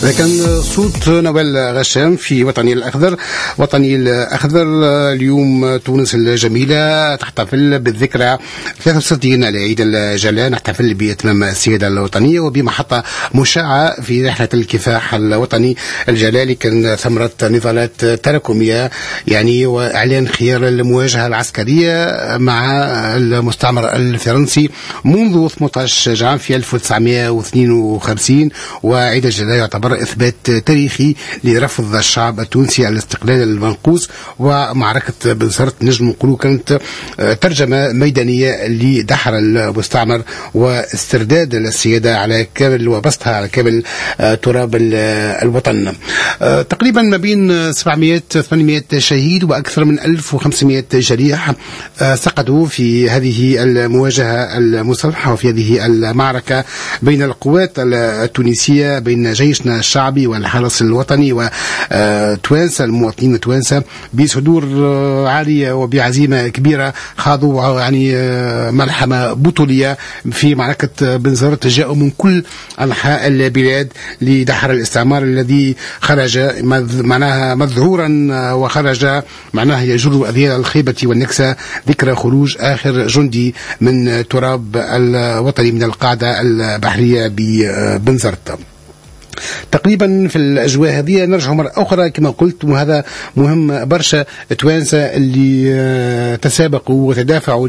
هذا كان صوت نوال غشام في وطني الأخضر. وطني الأخضر اليوم تونس الجميلة تحتفل بالذكرى 63 لعيد الجلاء، نحتفل بإتمام السيادة الوطنية وبمحطة مشعة في رحلة الكفاح الوطني. الجلاء كان ثمرة نضالات تراكمية يعني وإعلان خيار المواجهة العسكرية مع المستعمر الفرنسي منذ 18 عام في 1952. وعيد الجلاء يعتبر إثبات تاريخي لرفض الشعب التونسي الاستقلال المنقوص، ومعركة بنزرت نجم نقولوا كانت ترجمة ميدانية لدحر المستعمر واسترداد السيادة على كامل وبسطها على كامل تراب الوطن. تقريبا ما بين 700-800 شهيد وأكثر من 1500 جريح سقطوا في هذه المواجهة المسلحة وفي هذه المعركة بين القوات التونسية، بين جيشنا الشعبي والحرس الوطني وتوانسة المواطنين التوانسة بصدور عالية وبعزيمة كبيرة خاضوا يعني ملحمة بطولية في معركة بنزرت. جاءوا من كل أنحاء البلاد لدحر الاستعمار الذي خرج معناها مذعورا وخرج معناها يجر أذيال الخيبة والنكسة ذكرى خروج آخر جندي من تراب الوطني من القاعدة البحرية ببنزرت. تقريبا في الأجواء هذه نرجع مرة أخرى كما قلت، وهذا مهم برشا، توانسة اللي تسابقوا وتدافعوا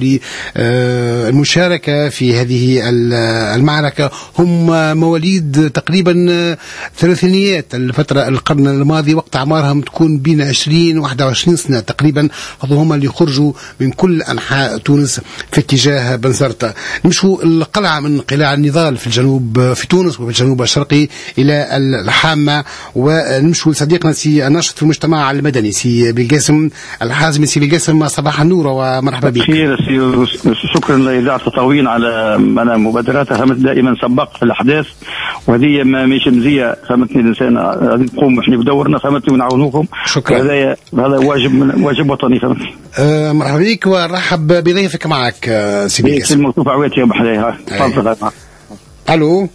للمشاركة في هذه المعركة هم مواليد تقريبا ثلاثينيات الفترة القرن الماضي، وقت أعمارهم تكون بين 20 و21 سنة تقريبا. هذو هم اللي خرجوا من كل أنحاء تونس في اتجاه بنزرت. نمشوا القلعة من قلاع النضال في الجنوب في تونس وفي الجنوب الشرقي إلى الحامة، ونمشوا لصديقنا سي الناشط في المجتمع المدني سي بالقاسم الحازمي. سي بالقاسم صباح النور ومرحبا بك. خير سي، شكرا لإذاعة تطاوين على مبادراتها، فهمت دائما سبق في الأحداث، وهذه مش مزية فهمتني الإنسان هذه نقوم احنا بدورنا فهمتني ونعاونوكم. شكرا. هذا واجب وطني فهمتني. مرحبا بك ورحب بضيفك معك سي بالقاسم. الموقوف عويتي بحذاها. تفضل. الو.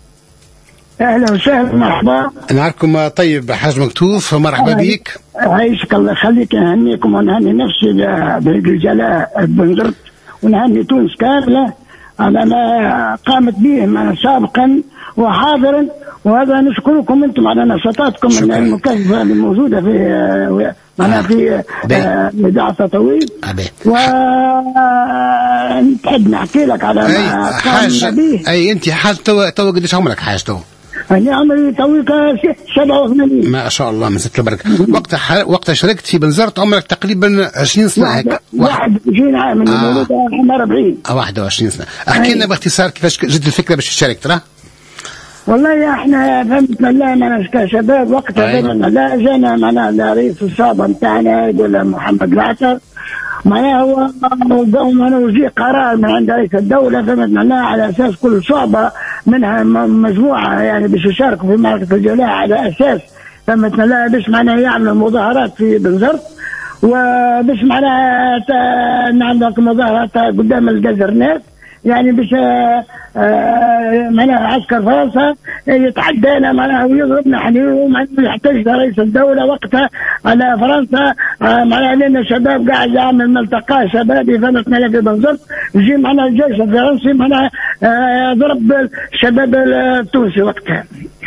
اهلا وسهلا مرحبا. نهاركم طيب حاج مكتوف، مرحبا بك. عايشك الله يخليك، نهنيكم ونهني نفسي بالجلاء بنزرت ونهني تونس كامله على ما قامت به سابقا وحاضرا، وهذا نشكركم انتم على نشاطاتكم المكثفه الموجوده في في إذاعة تطاوين. ونحب نحكي لك على ما قامنا به. اي انت حاج تو قديش عمرك حاج تو؟ أنا عمري تويك 87. ما شاء الله من ست البركة. وقت شاركت في بنزرت عمرك تقريبا 20 سنة هيك. 21 عام من مولود 40. 21 سنة. احكي لنا باختصار كيفاش جت الفكرة باش تشارك ترى؟ والله احنا فهمتنا لا انا كشباب وقتها فهمتنا لا جانا معناها رئيس الصابة نتاعنا يقول محمد العتر معناها هو وجي قرار من عند رئيس الدولة فهمتنا على اساس كل صعبة منها مجموعة يعني باش يشاركوا في معركة الجلاء على اساس فهمتنا لا باش معناها يعملوا مظاهرات في بنزرت، وباش معناها عندك مظاهرات قدام الجزرنات يعني باش معناها عسكر فرنسا يتعدانا معناها ويضربنا احنا ومعناها يحتاج رئيس الدولة وقتها على فرنسا معناها لنا شباب قاعد يعمل ملتقى شبابي فهمتنا في بنزرت، يجي معناها الجيش الفرنسي معناها ضرب الشباب التونسي وقتها.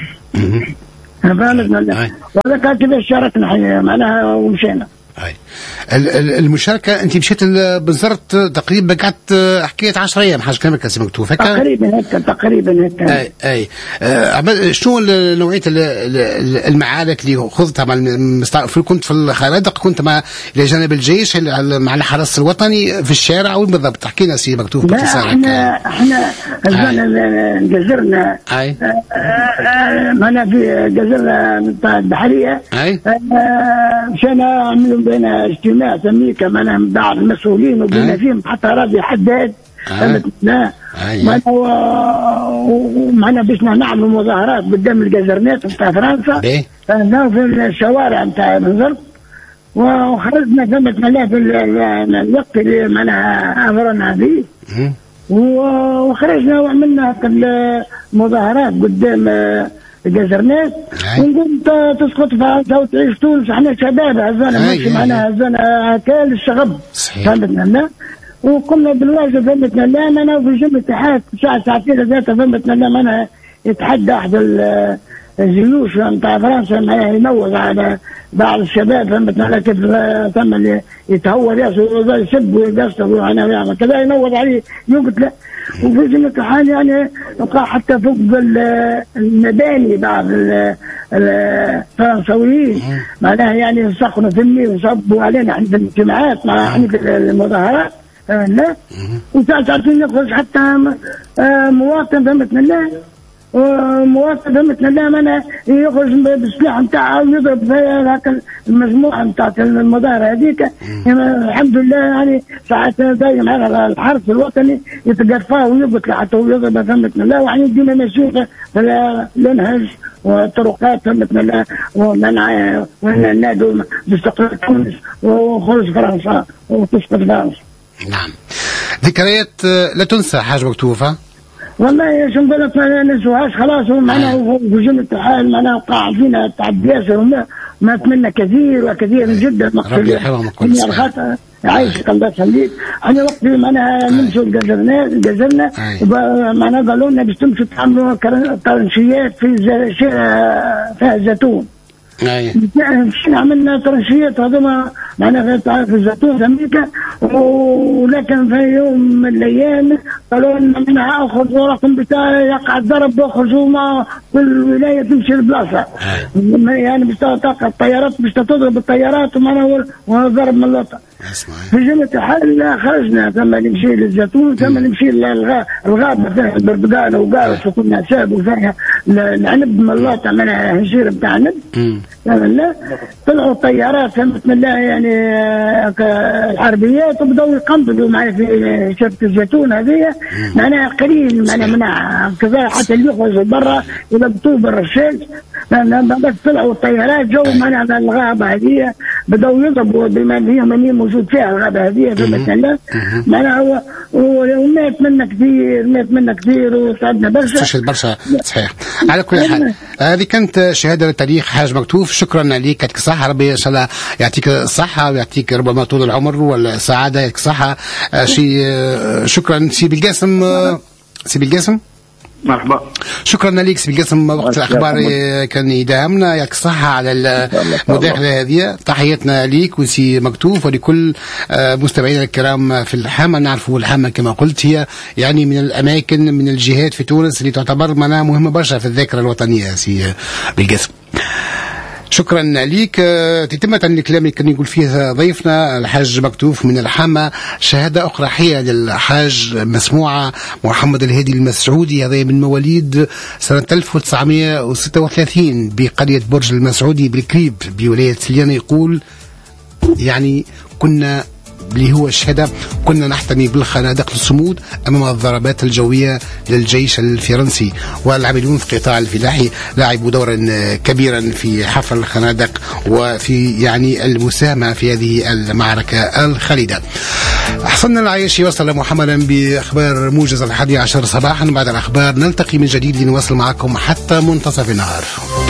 فهمتنا وهذا كان كيفاش شاركنا معناها ومشينا. المشاركة أنت مشيت بنزرت تقريبا قعدت حكاية 10 أيام حاجة كلامك كاسي مكتوب هكا تقريبا هيك. أي شنو نوعية المعارك اللي خذتها كنت في الخنادق، كنت إلى جانب الجيش مع الحرس الوطني في الشارع أو بالضبط؟ تحكي لنا سي مكتوب باختصار. احنا جزرنا معنا في جزرنا البحرية مشينا عملوا بين اجتماع سميكة معنا بعض المسؤولين وبين فيهم حتى راضي حداد فهمتنا معنا باش نعملوا مظاهرات قدام الجزرنات نتاع فرنسا فهمنا في الشوارع نتاع بنزرت، وخرجنا فهمتنا في الوقت اللي معناها امرنا به وخرجنا وعملنا المظاهرات قدام جزرناس ونقول تسقط فيها وتعيش تونس. احنا شباب هذانا ماشي معناها هذانا كال الشغب فهمتنا لا. وقمنا بالواجب فهمتنا لا انا في جمله اتحاد ساعتين ذاتها فهمتنا لا انا يتحدى احد الجيوش نتاع فرنسا معناها ينوض على بعض الشباب فهمتنا لا كيف ثم اللي يتهور ياسر يسب ويقصر وانا يعمل كذا ينوض عليه يقتل. وفي جمله الحال يعني وقع حتى فوق المباني بعض الفرنسويين معناها يعني سخنوا فمي وصبوا علينا عند الاجتماعات مع عند المظاهرات لا. وساعتين يخرج حتى مواطن فهمتنا لا ومواطن فهمتنا لا معناها يخرج بالسلاح نتاعه ويضرب في هاك المجموعه نتاع المظاهره هذيك. الحمد لله يعني ساعات دايما على الحرس الوطني يتقرفاه ويقتل حتى ويضرب فهمتنا لا. وعني ديما ماشيين في الانهج والطرقات فهمتنا لا ومنع ونادوا باستقلال تونس وخروج فرنسا وتسقط فرنسا. نعم ذكريات لا تنسى حاج مكتوفة. والله يا شنقولك ما ننسوهاش خلاص. معناها في جملة الحال معناها وقع فينا تعب ياسر وما أتمنى كثير وكثير جدا ربي يحفظهم كل سنة عايش الله يخليك. انا وقت معناها نمشوا جزرنا معناها قالوا لنا باش تمشوا تعملوا ترنشيات فيها الزيتون. مشينا عملنا ترنشيات هذوما معناها في الزيتون في امريكا. ولكن في يوم من الايام قالوا لنا منها اخرجوا رقم بتاعي يقع الضرب واخرجوا ما كل ولايه تمشي لبلاصه يعني باش تلقى الطيارات باش تضرب الطيارات وضرب من اللوطه. في جملة الحال خرجنا ثم نمشي للزيتون ثم نمشي للغابة فيها البرتقال وقارص وكنا ساب وفيها العنب من اللوطة منها هشير بتاع عنب. لا طلعوا الطيارات فهمت الله يعني الحربيات وبدأوا يقنبلوا معي في شركة الزيتون هذه معناها قليل معناها كذا حتى اللي يخرج برا يلبطوه برا الشاش. بس طلعوا الطيارات جو معناها الغابة هذه بدأوا يضربوا بما هي مني موجود فيها الغابة هذه فهمت الله معناها ومات منا كثير وسعدنا برشا فشل برشا صحيح. على كل حال هذه كانت شهادة للتاريخ حاج مكتوف. شكرا لك يعطيك الصحة ربي إن شاء الله يعطيك الصحة ويعطيك ربما طول العمر والسعادة يعطيك الصحة. شكرا سي بالقاسم. سي بالقاسم مرحبا. شكرا لك سي بالقاسم. وقت الأخبار كان يداهمنا يعطيك الصحة على المداخلة هذه. تحياتنا ليك وسي مكتوف ولكل مستمعينا الكرام في الحامة. نعرفوا الحامة كما قلت هي يعني من الأماكن من الجهات في تونس اللي تعتبر منها مهمة برشا في الذاكرة الوطنية سي بالقاسم. شكرا ليك. تتمة الكلام اللي كان يقول فيه ضيفنا الحاج مكتوف من الحامة. شهادة أخرى حية للحاج مسموعة محمد الهادي المسعودي هذا من مواليد سنة 1936 بقرية برج المسعودي بالكريب بولاية سليانة. يقول يعني كنا اللي هو الشهادة كنا نحتمي بالخنادق الصمود أمام الضربات الجوية للجيش الفرنسي. والعاملون في القطاع الفلاحي لعبوا دورا كبيرا في حفر الخنادق وفي يعني المساهمة في هذه المعركة الخالدة. حصلنا العيش وصل محمدا بأخبار موجز 11 صباحا. بعد الأخبار نلتقي من جديد لنواصل معكم حتى منتصف النهار.